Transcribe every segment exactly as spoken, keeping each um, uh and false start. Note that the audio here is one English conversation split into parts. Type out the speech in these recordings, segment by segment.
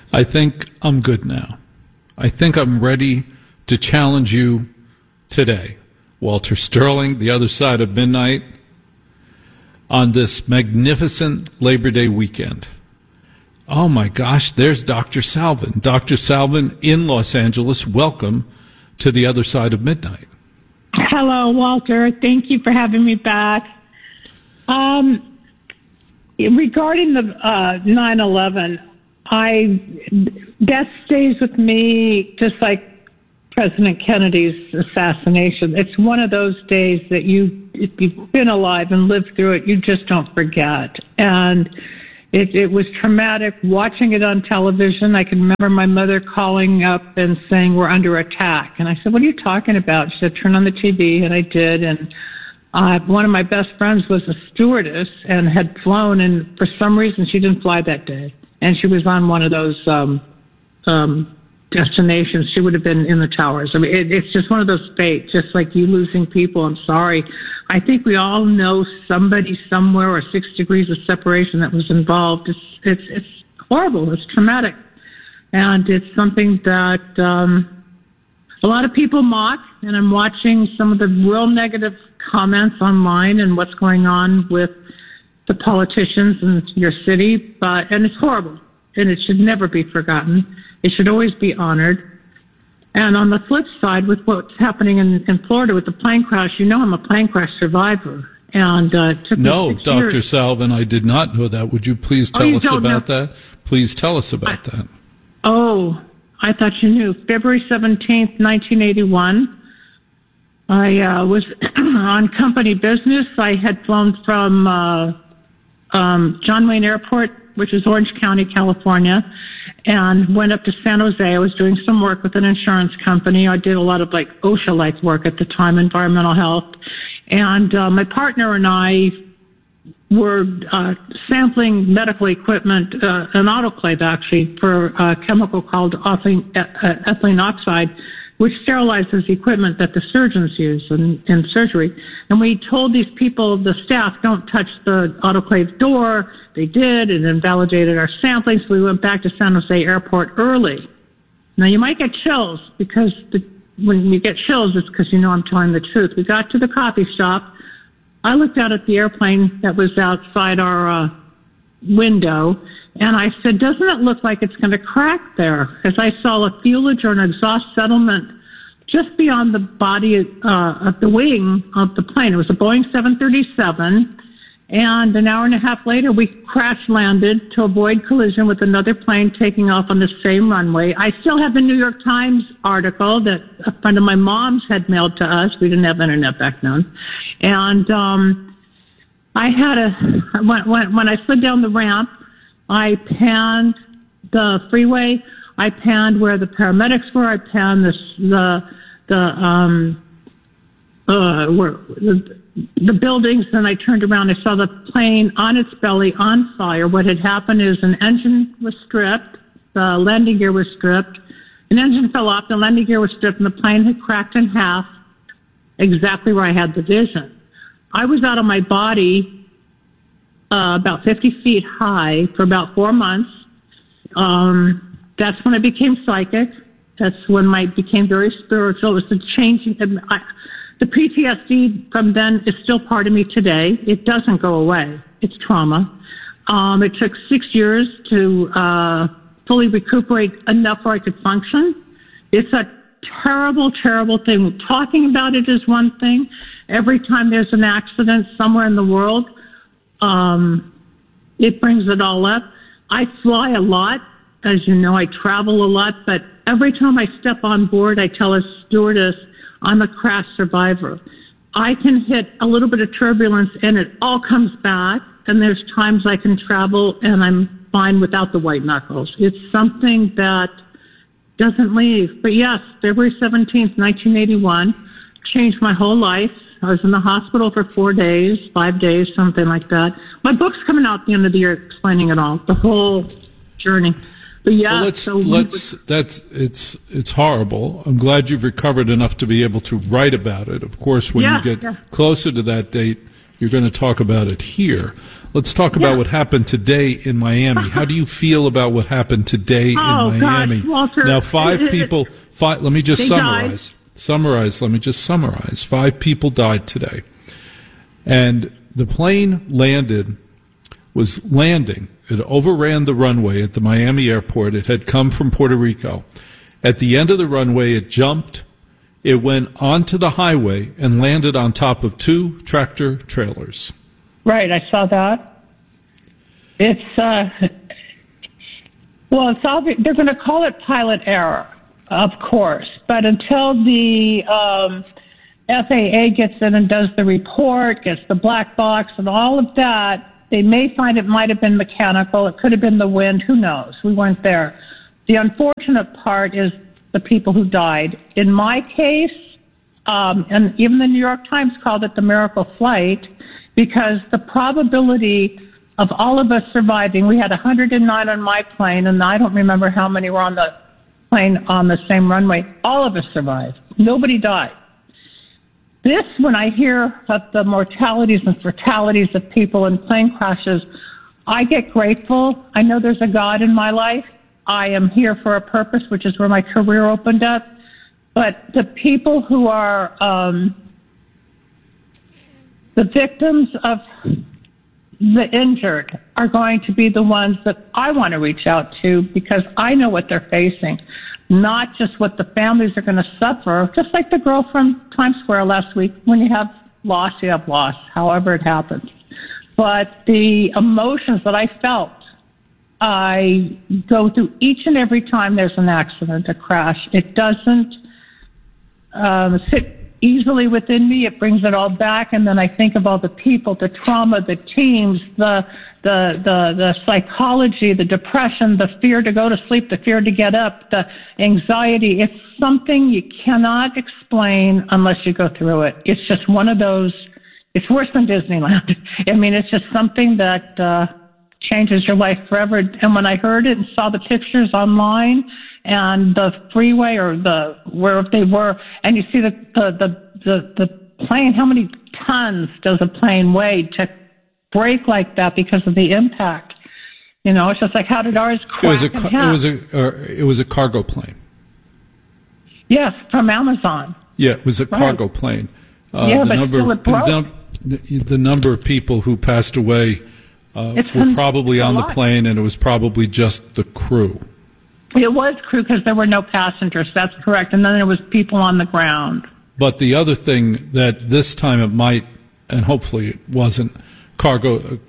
I think I'm good now. I think I'm ready to challenge you today. Walter Sterling, The Other Side of Midnight, on this magnificent Labor Day weekend. Oh my gosh, there's Doctor Salvin. Doctor Salvin in Los Angeles, welcome to The Other Side of Midnight. Hello, Walter. Thank you for having me back. Um, regarding the uh, nine eleven, I death stays with me just like President Kennedy's assassination. It's one of those days that you, if you've been alive and lived through it, you just don't forget. And it, it was traumatic watching it on television. I can remember my mother calling up and saying, "We're under attack." And I said, "What are you talking about?" She said, "Turn on the T V." And I did. And uh, one of my best friends was a stewardess and had flown, and for some reason she didn't fly that day. And she was on one of those um, um, destinations. She would have been in the towers. I mean, it, it's just one of those fates, just like you losing people. I'm sorry. I think we all know somebody somewhere or six degrees of separation that was involved. It's it's, it's horrible. It's traumatic. And it's something that um, a lot of people mock, and I'm watching some of the real negative comments online and what's going on with the politicians in your city, but and it's horrible, and it should never be forgotten. It should always be honored. And on the flip side, with what's happening in, in Florida with the plane crash, you know I'm a plane crash survivor. And uh, it took no, me six Doctor years. Salvin, I did not know that. Would you please tell oh, you us don't about know. that? Please tell us about I, that. Oh, I thought you knew. February seventeenth, nineteen eighty-one. I uh, was on company business. I had flown from uh, um, John Wayne Airport, which is Orange County, California, and went up to San Jose. I was doing some work with an insurance company. I did a lot of like OSHA-like work at the time, environmental health. And uh, my partner and I were uh, sampling medical equipment, uh, an autoclave actually, for a chemical called ethylene, uh, ethylene oxide, which sterilizes equipment that the surgeons use in, in surgery. And we told these people, the staff, don't touch the autoclave door. They did, and invalidated our sampling, so we went back to San Jose Airport early. Now, you might get chills, because the, when you get chills, it's because you know I'm telling the truth. We got to the coffee shop. I looked out at the airplane that was outside our uh, window, and I said, "Doesn't it look like it's going to crack there?" As I saw a fuselage or an exhaust settlement just beyond the body uh, of the wing of the plane. It was a Boeing seven thirty-seven, and an hour and a half later, we crash-landed to avoid collision with another plane taking off on the same runway. I still have the New York Times article that a friend of my mom's had mailed to us. We didn't have internet back then. And um, I had a, when, when, when I slid down the ramp, I panned the freeway. I panned where the paramedics were. I panned the the the um uh where the, the buildings. Then I turned around. I saw the plane on its belly on fire. What had happened is an engine was stripped, the landing gear was stripped, an engine fell off, the landing gear was stripped, and the plane had cracked in half, exactly where I had the vision. I was out of my body. Uh, about fifty feet high for about four months. Um, that's when I became psychic. That's when I became very spiritual. It was the changing. I, the P T S D from then is still part of me today. It doesn't go away. It's trauma. Um, it took six years to uh, fully recuperate enough where I could function. It's a terrible, terrible thing. Talking about it is one thing. Every time there's an accident somewhere in the world, Um, it brings it all up. I fly a lot. As you know, I travel a lot, but every time I step on board, I tell a stewardess, I'm a crash survivor. I can hit a little bit of turbulence and it all comes back, and there's times I can travel and I'm fine without the white knuckles. It's something that doesn't leave. But yes, February seventeenth, nineteen eighty-one, changed my whole life. I was in the hospital for four days, five days, something like that. My book's coming out at the end of the year explaining it all, the whole journey. But yeah, well, let's, so let's, would, that's, it's, it's horrible. I'm glad you've recovered enough to be able to write about it. Of course, when yeah, you get yeah. closer to that date, you're going to talk about it here. Let's talk about Yeah. what happened today in Miami. How do you feel about what happened today Oh, in gosh, Miami? Walter, Now, five it- it- people. Five, let me just They summarize. Summarize. Let me just summarize. Five people died today, and the plane landed. Was landing. It overran the runway at the Miami airport. It had come from Puerto Rico. At the end of the runway, it jumped. It went onto the highway and landed on top of two tractor trailers. Right, I saw that. It's, uh, well, it's obvious. They're going to call it pilot error, of course. But until the um, F A A gets in and does the report, gets the black box and all of that, they may find it might have been mechanical. It could have been the wind. Who knows? We weren't there. The unfortunate part is the people who died. In my case, um, and even the New York Times called it the miracle flight, because the probability of all of us surviving, we had one hundred nine on my plane, and I don't remember how many were on the plane on the same runway. All of us survived. Nobody died. This, when I hear of the mortalities and fatalities of people in plane crashes, I get grateful. I know there's a God in my life. I am here for a purpose, which is where my career opened up. But the people who are um, the victims of the injured are going to be the ones that I want to reach out to, because I know what they're facing, not just what the families are going to suffer, just like the girl from Times Square last week. When you have loss, you have loss, however it happens. But the emotions that I felt, I go through each and every time there's an accident, a crash. It doesn't um, sit easily within me. It brings it all back, and then I think of all the people, the trauma, the teams, the the the the psychology, the depression, the fear to go to sleep, the fear to get up, the anxiety. It's something you cannot explain unless you go through it. It's just one of those. It's worse than Disneyland. I mean, it's just something that uh, changes your life forever. And when I heard it and saw the pictures online and the freeway or the where they were, and you see the the the the, the plane, how many tons does a plane weigh to break like that because of the impact? You know, it's just like, how did ours crack? It was a in car- half? it was a uh, it was a cargo plane. Yes, from Amazon. Yeah, it was a Right. cargo plane. Uh, Yeah, the but number still it the, broke. num- the, the number of people who passed away uh, It's were been probably a on the lot. plane, and it was probably just the crew. It was crew because there were no passengers. That's correct. And then there was people on the ground. But the other thing that this time it might, and hopefully it wasn't, cargo,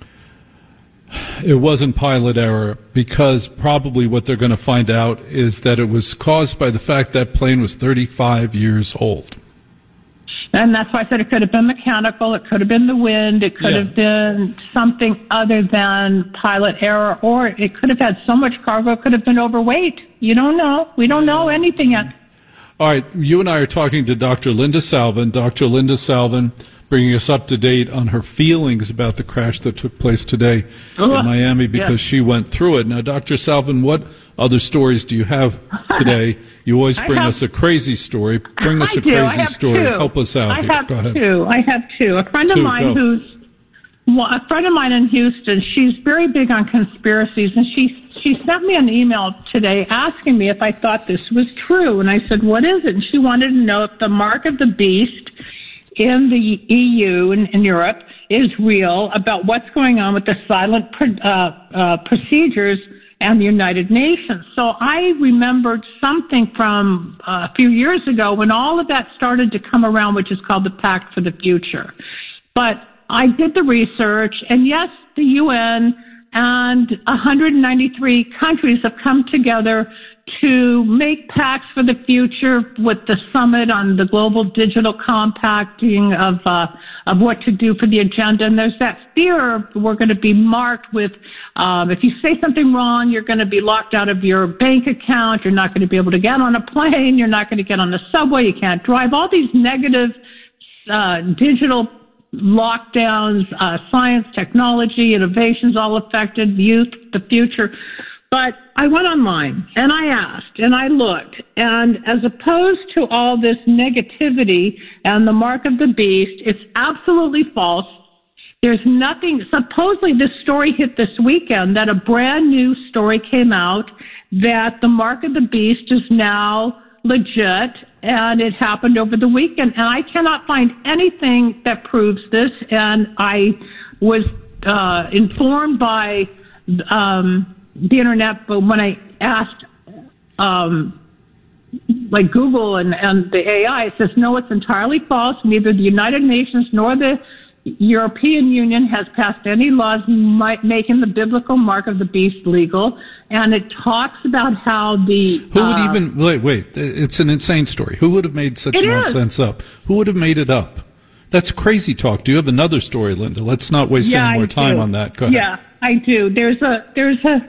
it wasn't pilot error, because probably what they're going to find out is that it was caused by the fact that plane was thirty-five years old. And that's why I said it could have been mechanical, it could have been the wind, it could Yeah. have been something other than pilot error, or it could have had so much cargo, it could have been overweight. You don't know. We don't know anything yet. All right, you and I are talking to Doctor Linda Salvin. Doctor Linda Salvin bringing us up to date on her feelings about the crash that took place today Ugh. in Miami, because Yeah. she went through it. Now, Doctor Salvin, what other stories do you have today? You always I bring have- us a crazy story. Bring us I a do. I crazy have story. two. Help us out I here. have Go ahead. two. I have two. A friend Two, of mine go. who's well, a friend of mine in Houston. She's very big on conspiracies, and she she sent me an email today asking me if I thought this was true. And I said, "What is it?" And she wanted to know if the mark of the beast in the E U and in Europe is real, about what's going on with the silent pr- uh, uh, procedures and the United Nations. So I remembered something from uh, a few years ago when all of that started to come around, which is called the Pact for the Future. But I did the research, and yes, the U N and one hundred ninety-three countries have come together to make pacts for the future with the summit on the global digital compacting of uh, of what to do for the agenda. And there's that fear of we're going to be marked with, um, if you say something wrong, you're going to be locked out of your bank account. You're not going to be able to get on a plane. You're not going to get on the subway. You can't drive. All these negative uh, digital lockdowns, uh, science, technology, innovations all affected, youth, the future. But I went online and I asked and I looked, and as opposed to all this negativity and the mark of the beast, it's absolutely false. There's nothing. Supposedly, this story hit this weekend that a brand new story came out that the mark of the beast is now legit, and it happened over the weekend. And I cannot find anything that proves this. And I was uh, informed by um, the internet, but when I asked, um, like Google and, and the A I, it says, no, it's entirely false. Neither the United Nations nor the European Union has passed any laws making the biblical mark of the beast legal. And it talks about how the... Who would uh, even... Wait, wait. It's an insane story. Who would have made such nonsense up? Who would have made it up? That's crazy talk. Do you have another story, Linda? Let's not waste yeah, any more I time do. on that. Go ahead. Yeah, I do. There's a... There's a.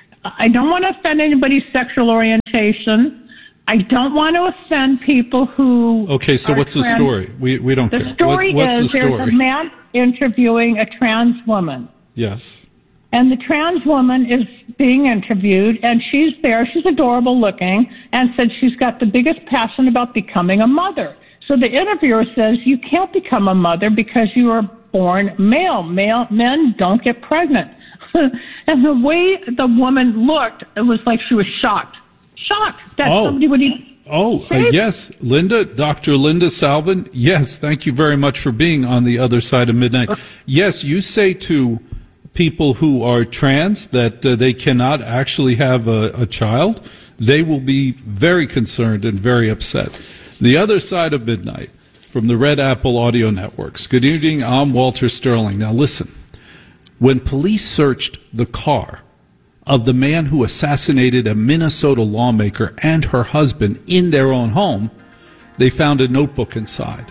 I don't want to offend anybody's sexual orientation. I don't want to offend people who... Okay, so what's trans- the story? We we don't the care. Story what, what's is the story? There's a man interviewing a trans woman. Yes. And the trans woman is being interviewed, and she's there. She's adorable looking, and said she's got the biggest passion about becoming a mother. So the interviewer says, you can't become a mother because you were born male. Male men don't get pregnant. And the way the woman looked, it was like she was shocked. Shocked that oh. somebody would even Oh, uh, yes. Linda, Doctor Linda Salvin, yes, thank you very much for being on the other side of midnight. Yes, you say to people who are trans that uh, they cannot actually have a, a child. They will be very concerned and very upset. The other side of midnight from the Red Apple Audio Networks. Good evening, I'm Walter Sterling. Now listen, when police searched the car of the man who assassinated a Minnesota lawmaker and her husband in their own home, they found a notebook inside.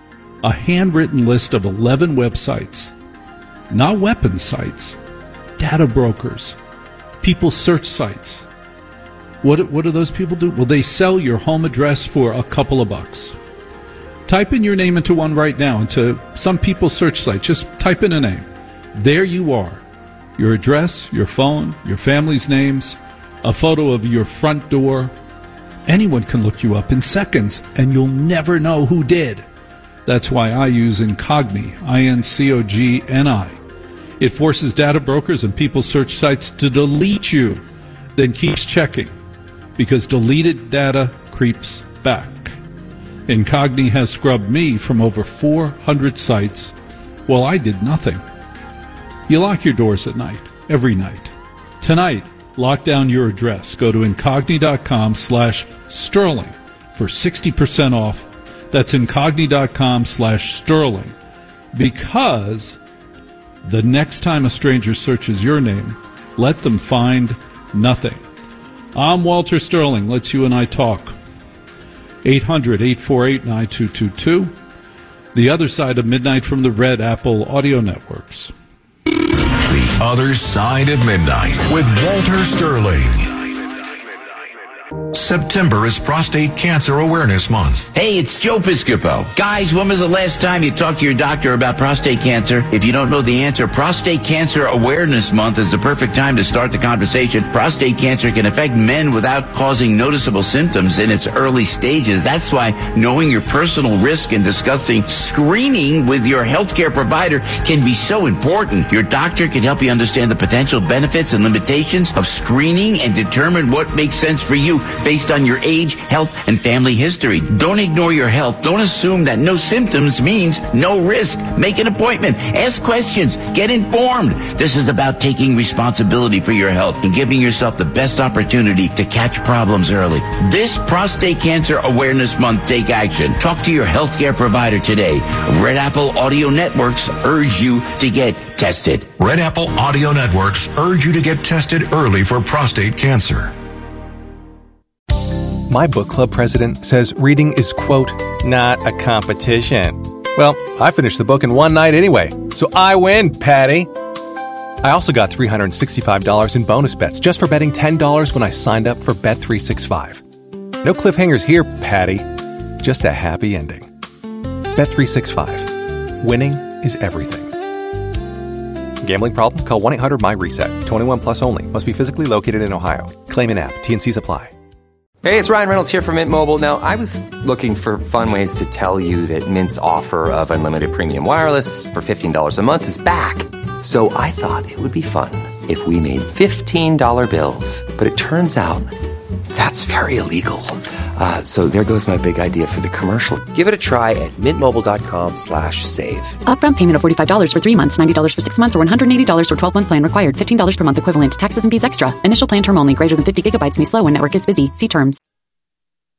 A handwritten list of eleven websites. Not weapon sites. Data brokers. People search sites. What, what do those people do? Well, they sell your home address for a couple of bucks. Type in your name into one right now, into some people's search site. Just type in a name. There you are. Your address, your phone, your family's names, a photo of your front door. Anyone can look you up in seconds, and you'll never know who did. That's why I use Incogni, I N C O G N I. It forces data brokers and people's search sites to delete you, then keeps checking, because deleted data creeps back. Incogni has scrubbed me from over four hundred sites while I did nothing. You lock your doors at night, every night. Tonight, lock down your address. Go to incogni.com slash sterling for sixty percent off. That's incogni.com slash sterling. Because the next time a stranger searches your name, let them find nothing. I'm Walter Sterling. Let's you and I talk. eight hundred, eight four eight, nine two two two. The other side of midnight from the Red Apple Audio Networks. The Other Side of Midnight with Walter Sterling. September is Prostate Cancer Awareness Month. Hey, it's Joe Piscopo. Guys, when was the last time you talked to your doctor about prostate cancer? If you don't know the answer, Prostate Cancer Awareness Month is the perfect time to start the conversation. Prostate cancer can affect men without causing noticeable symptoms in its early stages. That's why knowing your personal risk and discussing screening with your healthcare provider can be so important. Your doctor can help you understand the potential benefits and limitations of screening and determine what makes sense for you based on your age, health, and family history. Don't ignore your health. Don't assume that no symptoms means no risk. Make an appointment. Ask questions. Get informed. This is about taking responsibility for your health and giving yourself the best opportunity to catch problems early. This Prostate Cancer Awareness Month, take action. Talk to your healthcare provider today. Red Apple Audio Networks urge you to get tested. Red Apple Audio Networks urge you to get tested early for prostate cancer. My book club president says reading is, quote, not a competition. Well, I finished the book in one night anyway, so I win, Patty. I also got three hundred sixty-five dollars in bonus bets just for betting ten dollars when I signed up for Bet three sixty-five. No cliffhangers here, Patty. Just a happy ending. Bet three sixty-five. Winning is everything. Gambling problem? Call one eight hundred M Y RESET. twenty-one plus only. Must be physically located in Ohio. Claim in app. T and C's apply. Hey, it's Ryan Reynolds here from Mint Mobile. Now, I was looking for fun ways to tell you that Mint's offer of unlimited premium wireless for fifteen dollars a month is back. So I thought it would be fun if we made fifteen dollar bills. But it turns out that's very illegal. Uh, so there goes my big idea for the commercial. Give it a try at mintmobile.com slash save. Upfront payment of forty-five dollars for three months, ninety dollars for six months, or one hundred eighty dollars for twelve-month plan required. fifteen dollars per month equivalent. Taxes and fees extra. Initial plan term only. Greater than fifty gigabytes may slow when network is busy. See terms.